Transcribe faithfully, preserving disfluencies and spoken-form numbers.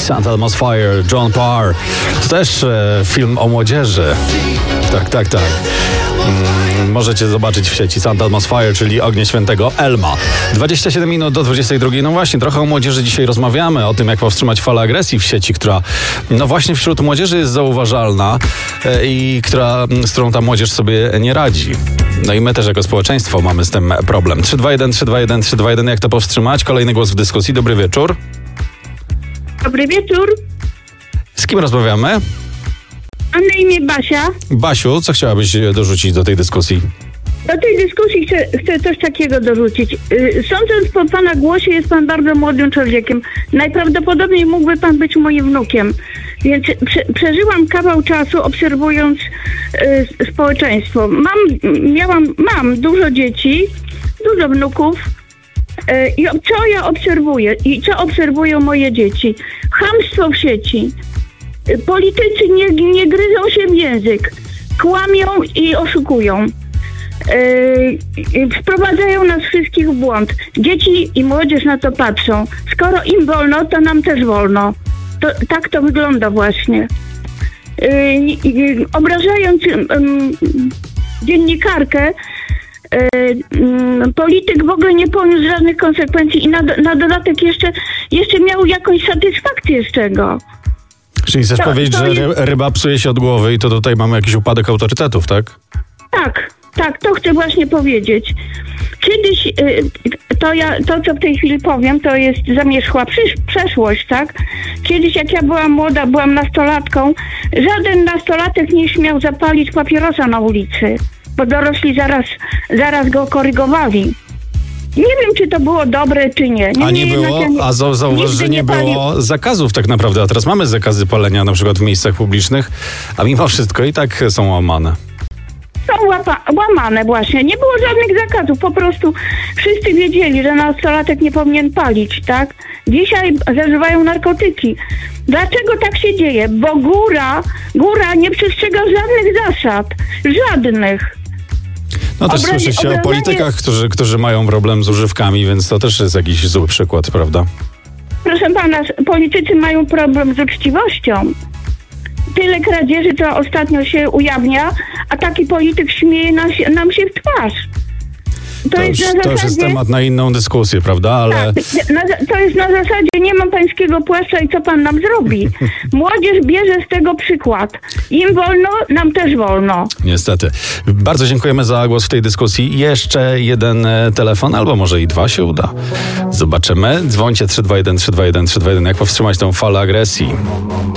St. Elmo's Fire, John Parr. To też e, film o młodzieży. Tak, tak, tak. Mm, możecie zobaczyć w sieci St. Elmo's Fire, czyli Ognie Świętego Elma. dwadzieścia siedem minut do dwudziestej drugiej. No właśnie, trochę o młodzieży dzisiaj rozmawiamy, o tym, jak powstrzymać falę agresji w sieci, która no właśnie wśród młodzieży jest zauważalna e, i która, z którą ta młodzież sobie nie radzi. No i my też jako społeczeństwo mamy z tym problem. trzy dwa jeden, trzy dwa jeden, trzy dwa jeden. Jak to powstrzymać? Kolejny głos w dyskusji. Dobry wieczór. Dobry wieczór. Z kim rozmawiamy? Mam na imię Basia. Basiu, co chciałabyś dorzucić do tej dyskusji? Do tej dyskusji chcę, chcę coś takiego dorzucić. Yy, sądząc po pana głosie, jest pan bardzo młodym człowiekiem. Najprawdopodobniej mógłby pan być moim wnukiem. Więc prze, przeżyłam kawał czasu obserwując yy, społeczeństwo. Mam, miałam, mam dużo dzieci, dużo wnuków. Yy, I co ja obserwuję? I co obserwują moje dzieci? Chamstwo w sieci. Yy, politycy nie, nie gryzą się w język. Kłamią i oszukują. Yy, wprowadzają nas wszystkich w błąd. Dzieci i młodzież na to patrzą. Skoro im wolno, to nam też wolno. To, tak to wygląda właśnie. Yy, yy, obrażając yy, dziennikarkę, yy, yy, polityk w ogóle nie poniósł żadnych konsekwencji i na, na dodatek jeszcze, jeszcze miał jakąś satysfakcję z tego. Czyli chcesz to, powiedzieć, to że jest... ryba psuje się od głowy i to tutaj mamy jakiś upadek autorytetów, tak? Tak, tak, to chcę właśnie powiedzieć. Kiedyś, to, ja, to co w tej chwili powiem, to jest zamierzchła przysz, przeszłość, tak? Kiedyś jak ja byłam młoda, byłam nastolatką, żaden nastolatek nie śmiał zapalić papierosa na ulicy, bo dorośli zaraz, zaraz go korygowali. Nie wiem, czy to było dobre, czy nie. nie a nie było, ja nie, a zauważ, że nie, nie było zakazów tak naprawdę, a teraz mamy zakazy palenia na przykład w miejscach publicznych, a mimo wszystko i tak są łamane. Są łapa, łamane właśnie. Nie było żadnych zakazów. Po prostu wszyscy wiedzieli, że nastolatek nie powinien palić, tak? Dzisiaj zażywają narkotyki. Dlaczego tak się dzieje? Bo góra, góra nie przestrzega żadnych zasad. Żadnych. No też Obrazi- słyszy się obrażanie... o politykach, którzy, którzy mają problem z używkami, więc to też jest jakiś zły przykład, prawda? Proszę pana, politycy mają problem z uczciwością. Tyle kradzieży, co ostatnio się ujawnia, a taki polityk śmieje nam się, nam się w twarz. To, To, jest już, na zasadzie, to już jest temat na inną dyskusję, prawda? Ale tak, na, to jest na zasadzie, nie mam pańskiego płaszcza i co pan nam zrobi. Młodzież bierze z tego przykład. Im wolno, nam też wolno. niestety. Bardzo dziękujemy za głos w tej dyskusji. Jeszcze jeden telefon, albo może i dwa się uda. Zobaczymy. Dzwońcie trzy dwa jeden, trzy dwa jeden, trzy dwa jeden. Jak powstrzymać tę falę agresji?